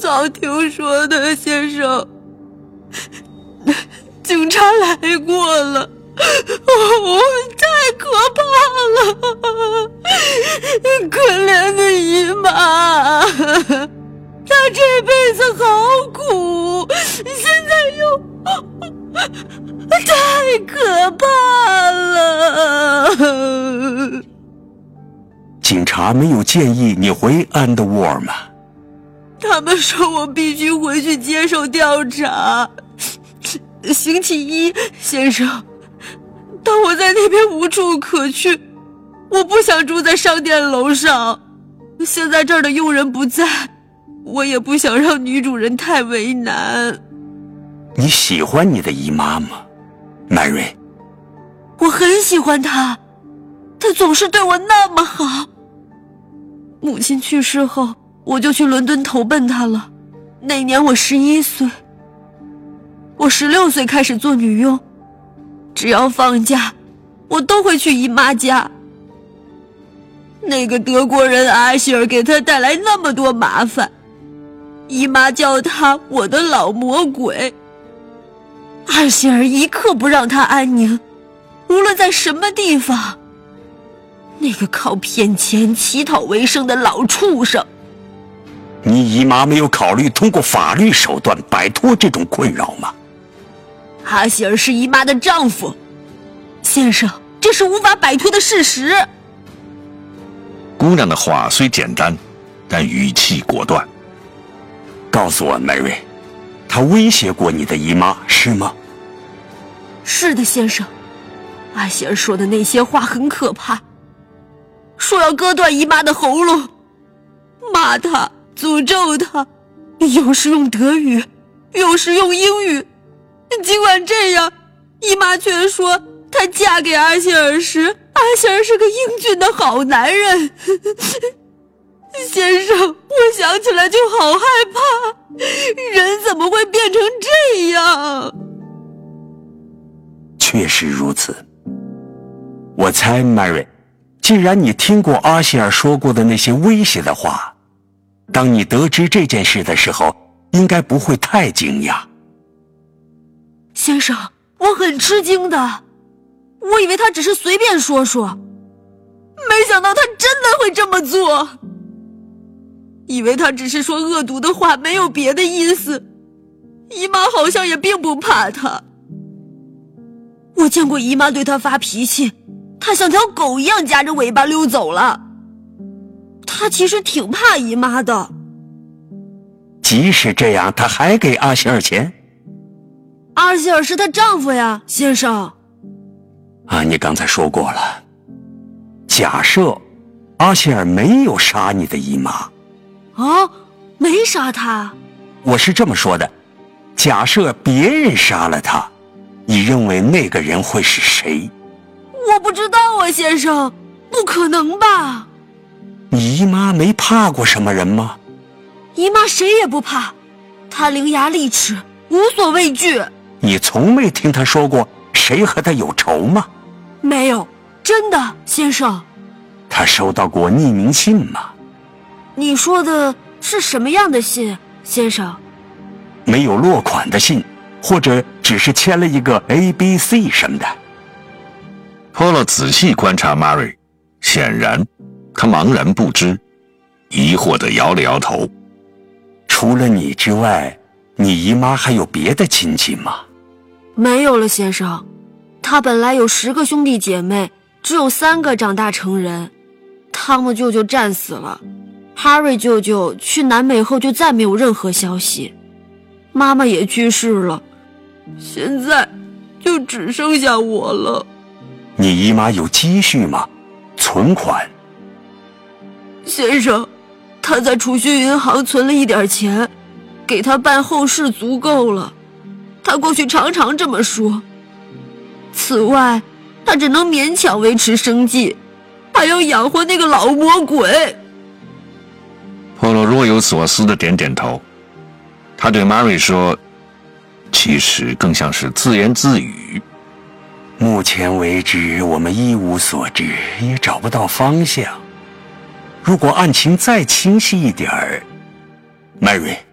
早听说的，先生。警察来过了，太可怕了！可怜的姨妈，她这辈子好苦，现在又太可怕了。 警察没有建议你回安德沃尔吗？ 他们说我必须回去接受调查。星期一，先生，当我在那边无处可去，我不想住在商店楼上。现在这儿的佣人不在，我也不想让女主人太为难。 你喜欢你的姨妈吗，麦瑞？ 我很喜欢她，她总是对我那么好。母亲去世后，我就去伦敦投奔她了。那年我11岁。我16岁开始做女佣，只要放假，我都会去姨妈家。那个德国人阿希尔给她带来那么多麻烦，姨妈叫他我的老魔鬼。阿希尔一刻不让她安宁，无论在什么地方。那个靠骗钱乞讨为生的老畜生。 你姨妈没有考虑通过法律手段摆脱这种困扰吗？ 阿希尔是姨妈的丈夫，先生，这是无法摆脱的事实。 姑娘的话虽简单，但语气果断。 告诉我，梅瑞，她威胁过你的姨妈是吗？ 是的，先生。阿希尔说的那些话很可怕，说要割断姨妈的喉咙，骂她，诅咒她，有时用德语，有时用英语。尽管这样，姨妈却说她嫁给阿希尔时，阿希尔是个英俊的好男人。先生，我想起来就好害怕，人怎么会变成这样？ 确实如此。我猜 Mary， 既然你听过阿希尔说过的那些威胁的话，当你得知这件事的时候，应该不会太惊讶。 先生，我很吃惊的，我以为他只是随便说说，没想到他真的会这么做。以为他只是说恶毒的话，没有别的意思。姨妈好像也并不怕他。我见过姨妈对他发脾气，他像条狗一样夹着尾巴溜走了。他其实挺怕姨妈的。 即使这样，他还给阿希尔钱？ 阿希尔是她丈夫呀，先生。 你刚才说过了。假设阿希尔没有杀你的姨妈。 没杀她。 我是这么说的，假设别人杀了他，你认为那个人会是谁？ 我不知道啊，先生，不可能吧？ 你姨妈没怕过什么人吗？ 姨妈谁也不怕，她伶牙俐齿，无所畏惧。 你从没听她说过谁和她有仇吗？ 没有，真的，先生。 她收到过匿名信吗？ 你说的是什么样的信，先生？ 没有落款的信，或者只是签了一个 ABC 什么的。 Polo 仔细观察 Mary， 显然他茫然不知，疑惑地摇了摇头。 除了你之外，你姨妈还有别的亲戚吗？ 没有了，先生。她本来有10个兄弟姐妹，只有3个长大成人。汤姆舅舅战死了，哈瑞舅舅去南美后就再没有任何消息，妈妈也去世了，现在就只剩下我了。 你姨妈有积蓄吗？存款？ 先生，她在储蓄银行存了一点钱，给她办后事足够了。她过去常常这么说。此外，她只能勉强维持生计，还要养活那个老魔鬼。 Polo 若有所思地点点头。他对 Mary 说，其实更像是自言自语。 目前为止，我们一无所知，也找不到方向。如果案情再清晰一点儿， Mary，